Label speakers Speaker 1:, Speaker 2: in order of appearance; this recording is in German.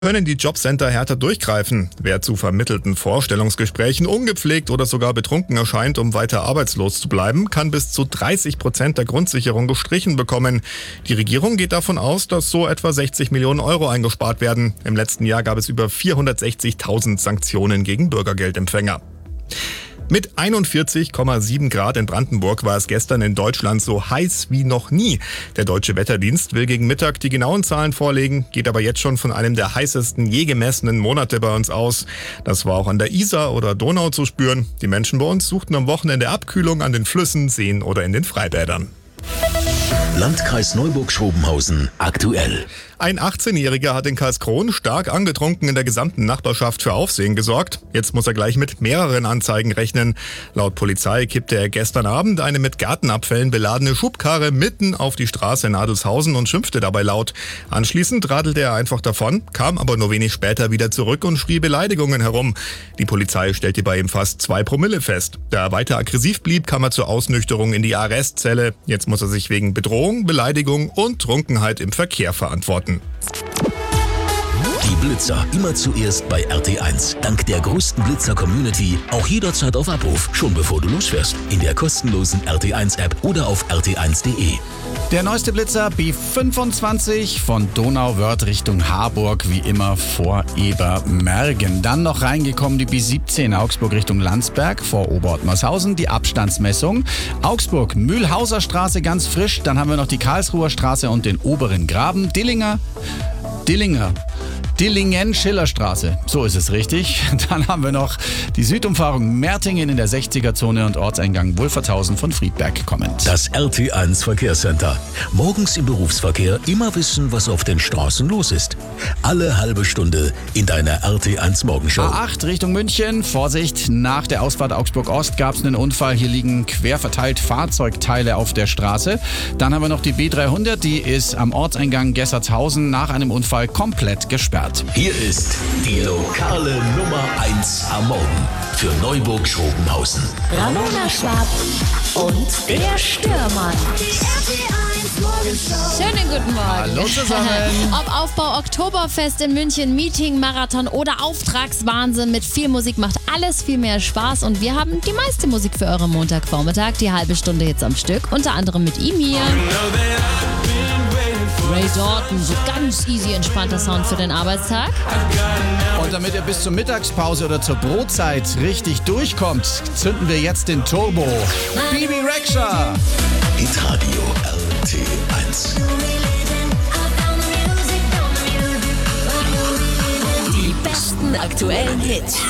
Speaker 1: Können die Jobcenter härter durchgreifen. Wer zu vermittelten Vorstellungsgesprächen ungepflegt oder sogar betrunken erscheint, um weiter arbeitslos zu bleiben, kann bis zu 30% der Grundsicherung gestrichen bekommen. Die Regierung geht davon aus, dass so etwa 60 Millionen Euro eingespart werden. Im letzten Jahr gab es über 460.000 Sanktionen gegen Bürgergeldempfänger. Mit 41,7 Grad in Brandenburg war es gestern in Deutschland so heiß wie noch nie. Der Deutsche Wetterdienst will gegen Mittag die genauen Zahlen vorlegen, geht aber jetzt schon von einem der heißesten je gemessenen Monate bei uns aus. Das war auch an der Isar oder Donau zu spüren. Die Menschen bei uns suchten am Wochenende Abkühlung an den Flüssen, Seen oder in den Freibädern.
Speaker 2: Landkreis Neuburg-Schrobenhausen aktuell.
Speaker 1: Ein 18-Jähriger hat in Karlskron stark angetrunken in der gesamten Nachbarschaft für Aufsehen gesorgt. Jetzt muss er gleich mit mehreren Anzeigen rechnen. Laut Polizei kippte er gestern Abend eine mit Gartenabfällen beladene Schubkarre mitten auf die Straße in Adelshausen und schimpfte dabei laut. Anschließend radelte er einfach davon, kam aber nur wenig später wieder zurück und schrie Beleidigungen herum. Die Polizei stellte bei ihm fast 2 Promille fest. Da er weiter aggressiv blieb, kam er zur Ausnüchterung in die Arrestzelle. Jetzt muss er sich wegen Bedrohung, Beleidigung und Trunkenheit im Verkehr verantworten.
Speaker 2: Die Blitzer immer zuerst bei RT1. Dank der größten Blitzer-Community auch jederzeit auf Abruf, schon bevor du losfährst. In der kostenlosen RT1-App oder auf rt1.de.
Speaker 3: Der neueste Blitzer B25 von Donauwörth Richtung Harburg, wie immer vor Ebermergen. Dann noch reingekommen die B17 Augsburg Richtung Landsberg vor Oberortmarshausen, die Abstandsmessung. Augsburg, Mühlhauser Straße ganz frisch. Dann haben wir noch die Karlsruher Straße und den oberen Graben. Dillingen-Schillerstraße, so ist es richtig. Dann haben wir noch die Südumfahrung Mertingen in der 60er-Zone und Ortseingang Wolfertshausen von Friedberg kommend.
Speaker 2: Das RT1 Verkehrscenter. Morgens im Berufsverkehr immer wissen, was auf den Straßen los ist. Alle halbe Stunde in deiner RT1 Morgenshow.
Speaker 3: A8 Richtung München. Vorsicht, nach der Ausfahrt Augsburg-Ost gab es einen Unfall. Hier liegen quer verteilt Fahrzeugteile auf der Straße. Dann haben wir noch die B300, die ist am Ortseingang Gessertshausen nach einem Unfall komplett gesperrt.
Speaker 2: Hier ist die lokale Nummer 1 am Morgen für Neuburg-Schrobenhausen.
Speaker 4: Ramona Schwab und der Stürmann. Die RT1 Morgenshow.
Speaker 5: Schönen guten Morgen.
Speaker 3: Hallo zusammen.
Speaker 5: Ob Aufbau Oktoberfest in München, Meeting, Marathon oder Auftragswahnsinn, mit viel Musik macht alles viel mehr Spaß und wir haben die meiste Musik für euren Montagvormittag, die halbe Stunde jetzt am Stück, unter anderem mit ihm hier. Ray Dalton, so ganz easy entspannter Sound für den Arbeitstag.
Speaker 3: Und damit ihr bis zur Mittagspause oder zur Brotzeit richtig durchkommt, zünden wir jetzt den Turbo. Bibi Rexha.
Speaker 2: Hitradio RT1.
Speaker 4: Die besten aktuellen Hits.